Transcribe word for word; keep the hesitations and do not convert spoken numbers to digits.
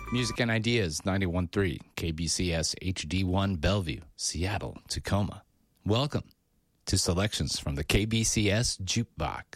Music and Ideas, ninety-one point three, K B C S H D one, Bellevue, Seattle, Tacoma. Welcome to Selections from the K B C S Jukebox.